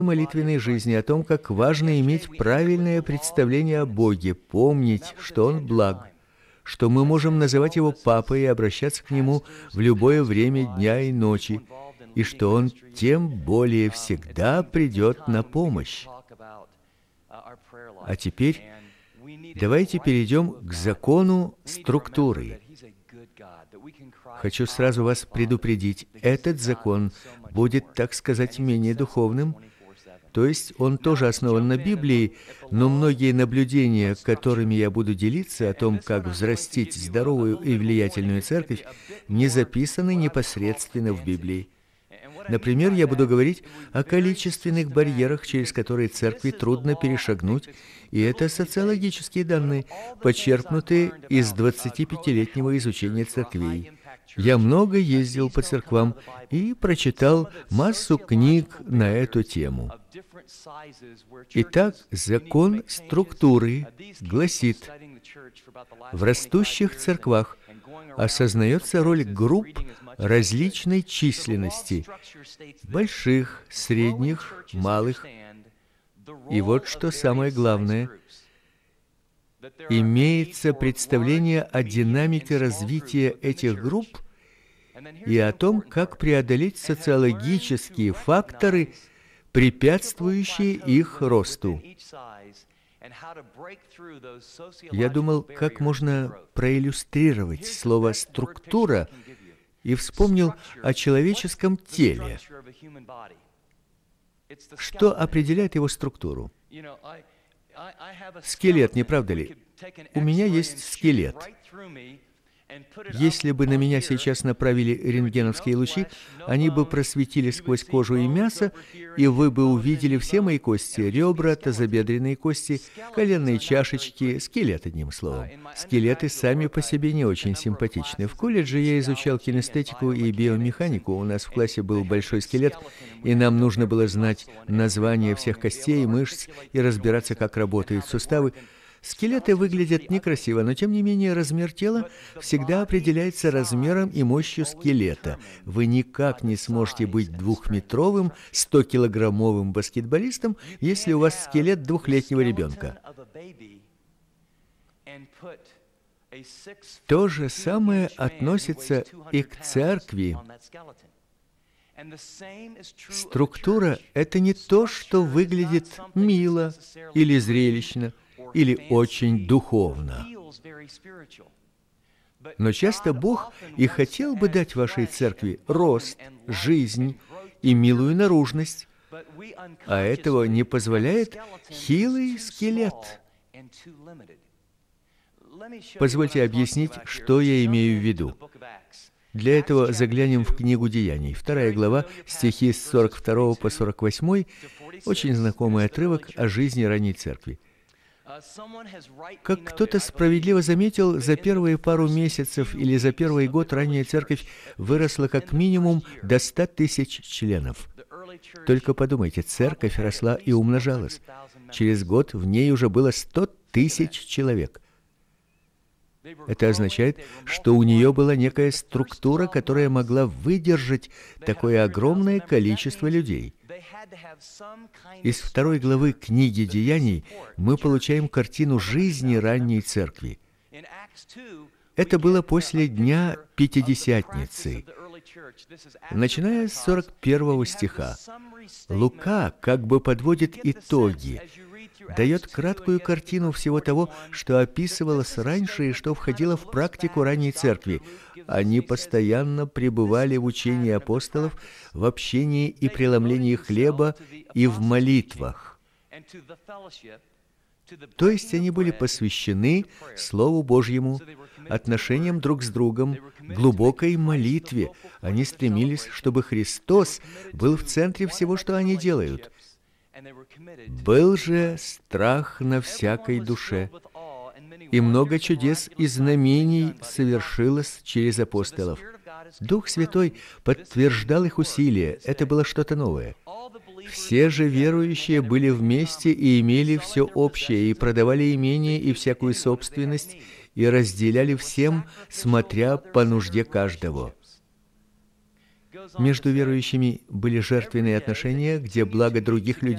молитвенной жизни, о том, как важно иметь правильное представление о Боге, помнить, что Он благ, что мы можем называть Его Папой и обращаться к Нему в любое время дня и ночи, и что Он тем более всегда придет на помощь. А теперь давайте перейдем к закону структуры. Хочу сразу вас предупредить, этот закон будет, так сказать, менее духовным, то есть он тоже основан на Библии, но многие наблюдения, которыми я буду делиться о том, как взрастить здоровую и влиятельную церковь, не записаны непосредственно в Библии. Например, я буду говорить о количественных барьерах, через которые церкви трудно перешагнуть, и это социологические данные, почерпнутые из 25-летнего изучения церквей. Я много ездил по церквам и прочитал массу книг на эту тему. Итак, закон структуры гласит: в растущих церквах осознается роль групп различной численности, больших, средних, малых. И вот что самое главное: имеется представление о динамике развития этих групп и о том, как преодолеть социологические факторы, препятствующие их росту. Я думал, как можно проиллюстрировать слово «структура», и вспомнил о человеческом теле. Что определяет его структуру? Скелет, не правда ли? У меня есть скелет. Если бы на меня сейчас направили рентгеновские лучи, они бы просветили сквозь кожу и мясо, и вы бы увидели все мои кости: ребра, тазобедренные кости, коленные чашечки, скелет, одним словом. Скелеты сами по себе не очень симпатичны. В колледже я изучал кинестетику и биомеханику. У нас в классе был большой скелет, и нам нужно было знать названия всех костей, мышц и разбираться, как работают суставы. Скелеты выглядят некрасиво, но тем не менее размер тела всегда определяется размером и мощью скелета. Вы никак не сможете быть двухметровым, 100-килограммовым баскетболистом, если у вас скелет двухлетнего ребенка. То же самое относится и к церкви. Структура – это не то, что выглядит мило или зрелищно, или очень духовно. Но часто Бог и хотел бы дать вашей церкви рост, жизнь и милую наружность, а этого не позволяет хилый скелет. Позвольте объяснить, что я имею в виду. Для этого заглянем в книгу Деяний, 2 глава, стихи с 42 по 48, очень знакомый отрывок о жизни ранней церкви. Как кто-то справедливо заметил, за первые пару месяцев или за первый год ранняя церковь выросла как минимум до 100 тысяч членов. Только подумайте, церковь росла и умножалась. Через год в ней уже было 100 тысяч человек. Это означает, что у нее была некая структура, которая могла выдержать такое огромное количество людей. Из 2 главы книги Деяний мы получаем картину жизни ранней церкви. Это было после дня Пятидесятницы. Начиная с 41 стиха, Лука как бы подводит итоги, дает краткую картину всего того, что описывалось раньше и что входило в практику ранней церкви. Они постоянно пребывали в учении апостолов, в общении и преломлении хлеба и в молитвах. То есть они были посвящены Слову Божьему, отношениям друг с другом, глубокой молитве. Они стремились, чтобы Христос был в центре всего, что они делают. Был же страх на всякой душе, и много чудес и знамений совершилось через апостолов. Дух Святой подтверждал их усилия, это было что-то новое. Все же верующие были вместе и имели все общее, и продавали имение и всякую собственность, и разделяли всем, смотря по нужде каждого. Между верующими были жертвенные отношения, где благо других людей